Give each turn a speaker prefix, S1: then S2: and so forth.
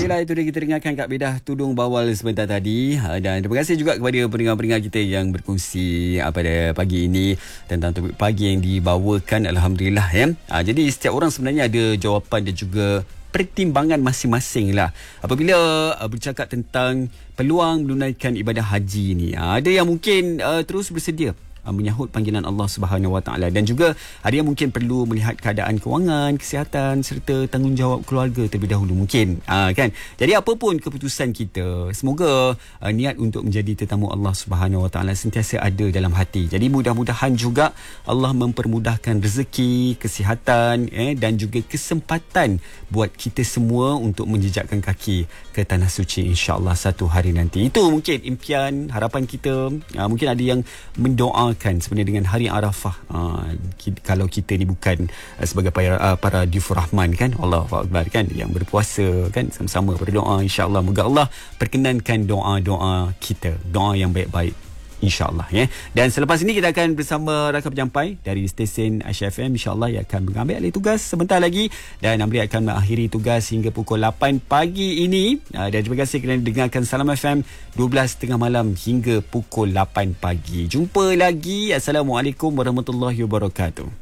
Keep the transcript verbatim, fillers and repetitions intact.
S1: Alhamdulillah, itu dia kita dengarkan Kak Bedah Tudung Bawal sebentar tadi. Dan terima kasih juga kepada pendengar-pendengar kita yang berkongsi pada pagi ini tentang topik pagi yang dibawakan. Alhamdulillah ya. Jadi setiap orang sebenarnya ada jawapan dan juga pertimbangan masing-masing lah apabila uh, bercakap tentang peluang menunaikan ibadah haji ni. Uh, ada yang mungkin uh, terus bersedia uh, menyahut panggilan Allah Subhanahu Wa Taala, dan juga ada yang mungkin perlu melihat keadaan kewangan, kesihatan serta tanggungjawab keluarga terlebih dahulu mungkin. Uh, kan? Jadi apa pun keputusan kita, semoga uh, niat untuk menjadi tetamu Allah Subhanahu Wa Taala sentiasa ada dalam hati. Jadi mudah-mudahan juga Allah mempermudahkan rezeki, kesihatan eh, dan juga kesempatan buat kita semua untuk menjejakkan kaki ke Tanah Suci insya-Allah satu hari nanti. Itu mungkin impian, harapan kita. Uh, mungkin ada yang mendoakan sebenarnya dengan hari Arafah. Uh, ki- kalau kita ni bukan uh, sebagai para, uh, para difur Rahman kan, Allahu Akbar kan, yang berpuasa kan, sama-sama berdoa insya-Allah moga Allah perkenankan doa-doa kita, doa yang baik-baik insya-Allah ya. Dan selepas ini kita akan bersama Raka Penjampai dari stesen Aisyah F M, insya-Allah yang akan mengambil alih tugas sebentar lagi, dan Amri akan mengakhiri tugas hingga pukul lapan pagi ini. Dan terima kasih kerana dengarkan Salam F M dua belas tiga puluh malam hingga pukul lapan pagi. Jumpa lagi. Assalamualaikum warahmatullahi wabarakatuh.